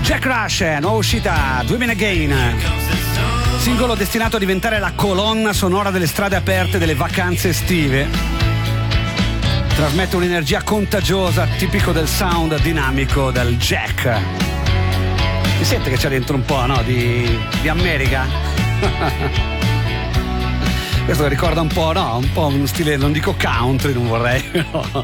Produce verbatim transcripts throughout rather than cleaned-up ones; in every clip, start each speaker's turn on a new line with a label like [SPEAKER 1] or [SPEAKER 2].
[SPEAKER 1] Jack Rush, nuova uscita, Do Me Again. Singolo destinato a diventare la colonna sonora delle strade aperte delle vacanze estive. Trasmette un'energia contagiosa, tipico del sound dinamico del Jack. Si sente che c'è dentro un po', no? Di, di America. Questo ricorda un po', no? Un po' uno stile, non dico country, non vorrei, però.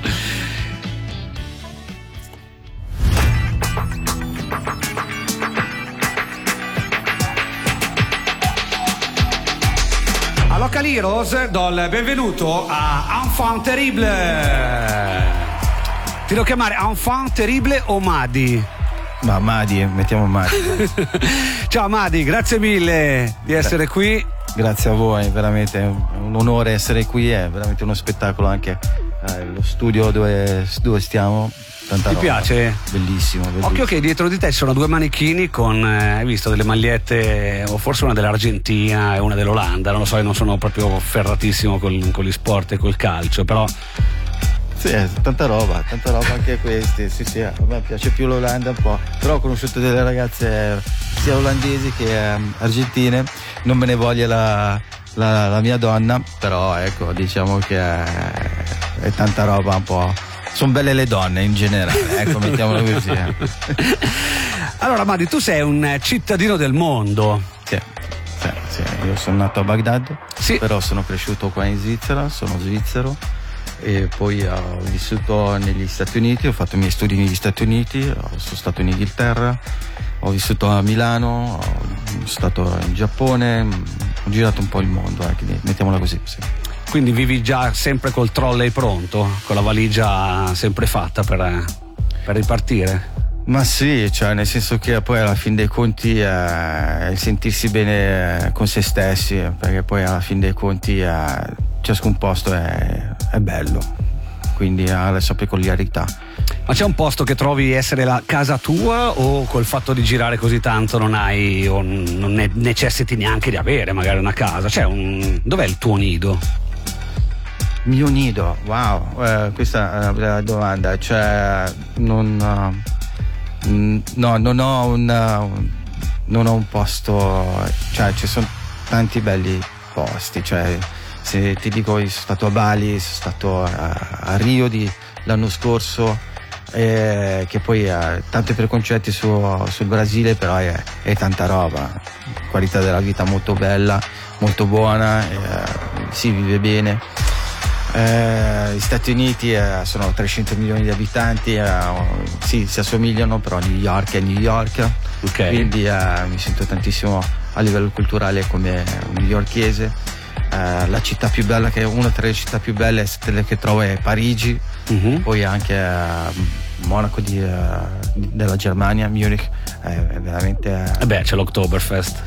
[SPEAKER 1] A Local Heroes do il benvenuto a Enfant Terrible. Ti devo chiamare Enfant Terrible o Madi?
[SPEAKER 2] Ma Madi, mettiamo Madi.
[SPEAKER 1] Ciao Madi, grazie mille di essere qui.
[SPEAKER 2] Grazie a voi, veramente è un onore essere qui, è veramente uno spettacolo anche eh, lo studio dove, dove stiamo. Tanta
[SPEAKER 1] Ti
[SPEAKER 2] roba.
[SPEAKER 1] piace?
[SPEAKER 2] Bellissimo, bellissimo.
[SPEAKER 1] Occhio che dietro di te ci sono due manichini con, eh, hai visto, delle magliette, o forse una dell'Argentina e una dell'Olanda, non lo so, io non sono proprio ferratissimo con, con gli sport e col calcio, però...
[SPEAKER 2] Sì, tanta roba, tanta roba anche questi, sì sì, a me piace più l'Olanda un po', però ho conosciuto delle ragazze sia olandesi che um, argentine, non me ne voglia la, la, la mia donna, però ecco, diciamo che è, è tanta roba un po', sono belle le donne in generale, ecco, mettiamolo così. Eh.
[SPEAKER 1] Allora Madi, tu sei un cittadino del mondo.
[SPEAKER 2] Sì, sì, sì, io sono nato a Baghdad,
[SPEAKER 1] sì.
[SPEAKER 2] Però sono cresciuto qua in Svizzera, sono svizzero. E poi ho vissuto negli Stati Uniti, ho fatto i miei studi negli Stati Uniti, sono stato in Inghilterra, ho vissuto a Milano, sono stato in Giappone, ho girato un po' il mondo, eh, mettiamola così, sì.
[SPEAKER 1] Quindi vivi già sempre col trolley pronto, con la valigia sempre fatta per, per ripartire?
[SPEAKER 2] Ma sì, cioè nel senso che poi alla fin dei conti è il sentirsi bene con se stessi, perché poi alla fin dei conti è, ciascun posto è, è bello, quindi ha le sue peculiarità.
[SPEAKER 1] Ma c'è un posto che trovi essere la casa tua, o col fatto di girare così tanto non hai o non ne necessiti neanche di avere magari una casa? C'è un... Dov'è il tuo nido?
[SPEAKER 2] Mio nido? Wow, eh, questa è una bella domanda, cioè non... Uh, No, non ho un, un non ho un posto, cioè ci sono tanti belli posti, cioè se ti dico io sono stato a Bali, sono stato a, a Rio di, l'anno scorso, eh, che poi ha tanti preconcetti su, sul Brasile, però è, è tanta roba, qualità della vita molto bella, molto buona, eh, si vive bene. Eh, gli Stati Uniti eh, sono trecento milioni di abitanti, eh, sì, si assomigliano, però New York è New York,
[SPEAKER 1] okay.
[SPEAKER 2] Quindi eh, mi sento tantissimo a livello culturale come un newyorkese. Eh, la città più bella, che è una delle città più belle che trovo, è Parigi, uh-huh. Poi anche eh, Monaco di, uh, della Germania, Munich, è veramente uh...
[SPEAKER 1] eh beh, c'è l'Oktoberfest.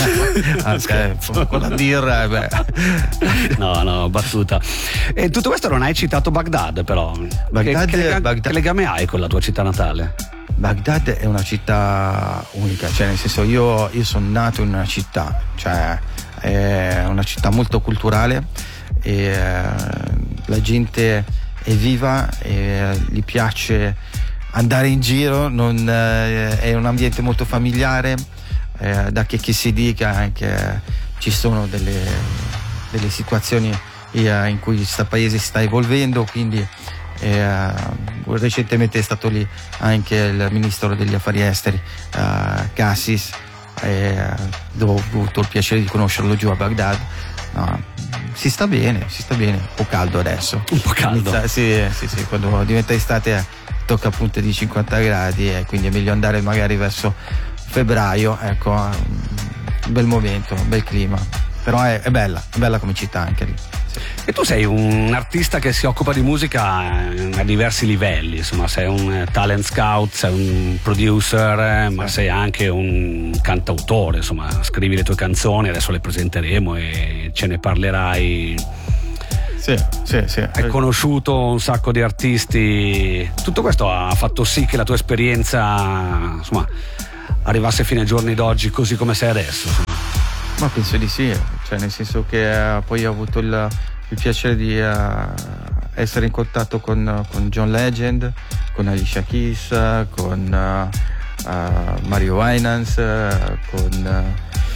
[SPEAKER 2] Anche con la birra, eh beh.
[SPEAKER 1] no no battuta. E tutto questo non hai citato Baghdad, però
[SPEAKER 2] Baghdad,
[SPEAKER 1] che, che, lega-
[SPEAKER 2] Baghdad...
[SPEAKER 1] che legame hai con la tua città natale?
[SPEAKER 2] Baghdad è una città unica, cioè nel senso io, io sono nato in una città, cioè è una città molto culturale e eh, la gente è viva e gli piace andare in giro, non, eh, è un ambiente molto familiare, eh, da che, che si dica anche ci sono delle, delle situazioni eh, in cui questo paese sta evolvendo, quindi eh, recentemente è stato lì anche il ministro degli affari esteri eh, Cassis, eh, dove ho avuto il piacere di conoscerlo giù a Baghdad. No, si sta bene, si sta bene, un po' caldo adesso.
[SPEAKER 1] Un po' caldo?
[SPEAKER 2] Inizia, sì, sì, sì, quando diventa estate tocca punte di cinquanta gradi e quindi è meglio andare magari verso febbraio, ecco, un bel momento, un bel clima, però è, è bella, è bella come città anche lì. Sì.
[SPEAKER 1] E tu sei un artista che si occupa di musica a diversi livelli, insomma, sei un talent scout, sei un producer, ma sei anche un cantautore, insomma, scrivi le tue canzoni, adesso le presenteremo e ce ne parlerai.
[SPEAKER 2] Sì, sì, sì.
[SPEAKER 1] Hai conosciuto un sacco di artisti, tutto questo ha fatto sì che la tua esperienza, insomma, arrivasse fino ai giorni d'oggi così come sei adesso, insomma.
[SPEAKER 2] Ma penso di sì, cioè nel senso che uh, poi ho avuto il, il piacere di uh, essere in contatto con, con John Legend, con Alicia Keys, con uh, uh, Mario Winans, uh, con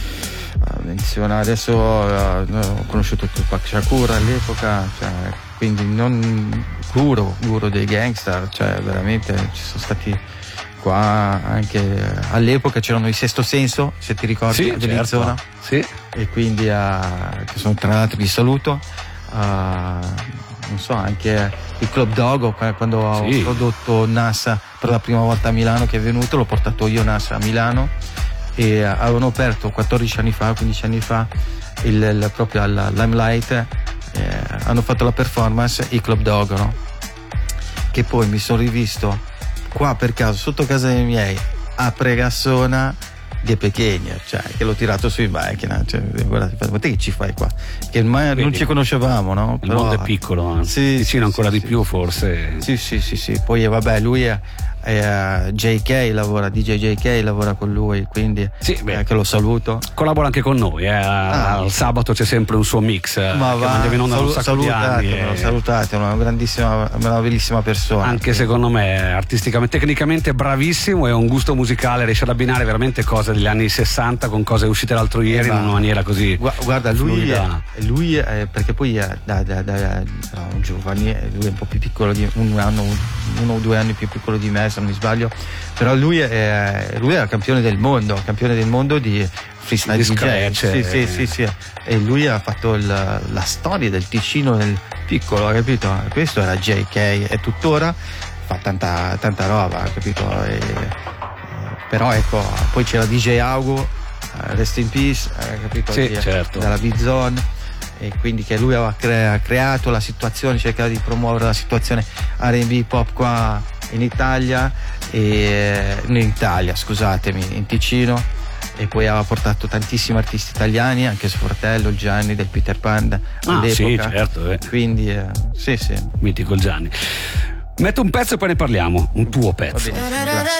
[SPEAKER 2] uh, menziona adesso uh, ho conosciuto Tupac Shakur all'epoca, cioè, quindi non guru, guru dei gangster, cioè veramente ci sono stati qua anche all'epoca, c'erano i Sesto Senso, se ti ricordi,
[SPEAKER 1] sì,
[SPEAKER 2] dell'Arizona,
[SPEAKER 1] certo. Sì.
[SPEAKER 2] E quindi uh, che sono, tra l'altro li saluto, uh, non so, anche il Club Dogo, quando sì. ho prodotto Nas per la prima volta a Milano, che è venuto, l'ho portato io Nas a Milano, e uh, avevano aperto quattordici anni fa, quindici anni fa il, il, proprio alla Limelight, eh, hanno fatto la performance i Club Dogo, no? Che poi mi sono rivisto qua per caso sotto casa dei miei a Pregassona di Pechegna, cioè che l'ho tirato sui macchina, cioè, guarda, ma te che ci fai qua? Che mai Vedi, non ci conoscevamo, no?
[SPEAKER 1] Il
[SPEAKER 2] Però,
[SPEAKER 1] mondo è piccolo, eh.
[SPEAKER 2] sì,
[SPEAKER 1] vicino
[SPEAKER 2] sì,
[SPEAKER 1] ancora
[SPEAKER 2] sì,
[SPEAKER 1] di
[SPEAKER 2] sì,
[SPEAKER 1] più
[SPEAKER 2] sì.
[SPEAKER 1] forse.
[SPEAKER 2] Sì, sì, sì, sì. Poi vabbè, lui è, è uh, J K, lavora, D J J K lavora con lui, quindi
[SPEAKER 1] sì,
[SPEAKER 2] eh, che lo saluto.
[SPEAKER 1] Collabora anche con noi, eh. ah, al sabato c'è sempre un suo mix,
[SPEAKER 2] ma
[SPEAKER 1] che mandiamo in onda
[SPEAKER 2] salu-
[SPEAKER 1] un sacco di anni.
[SPEAKER 2] E... salutate, una grandissima, una bellissima persona.
[SPEAKER 1] Anche sì. Secondo me artisticamente, tecnicamente bravissimo, e un gusto musicale, riesce ad abbinare veramente cose degli anni sessanta con cose uscite l'altro ieri eh, in una maniera così.
[SPEAKER 2] Guarda, lui, è, lui è, perché poi è da, da, da, da un giovane, lui è un po' più piccolo di un anno, uno o due anni più piccolo di me, se non mi sbaglio, però lui è, lui è campione del mondo, campione del mondo di freestyle
[SPEAKER 1] di
[SPEAKER 2] D J.
[SPEAKER 1] Scratch,
[SPEAKER 2] sì, sì, sì, sì. E lui ha fatto il, la storia del Ticino nel piccolo, capito? Questo era J K e tuttora fa tanta, tanta roba, capito? E, però ecco, poi c'era D J Augo, rest in peace, capito?
[SPEAKER 1] Sì,
[SPEAKER 2] di,
[SPEAKER 1] certo.
[SPEAKER 2] Dalla B-Zone, e quindi che lui aveva crea, creato la situazione, cercava di promuovere la situazione R and B pop qua in Italia, e in Italia, scusatemi, in Ticino, e poi aveva portato tantissimi artisti italiani, anche suo fratello Gianni del Peter Pan
[SPEAKER 1] ah,
[SPEAKER 2] all'epoca.
[SPEAKER 1] Sì, certo, eh.
[SPEAKER 2] Quindi eh, sì, sì.
[SPEAKER 1] Mitico il Gianni. Metto un pezzo e poi ne parliamo, un tuo pezzo.
[SPEAKER 2] Va bene, grazie.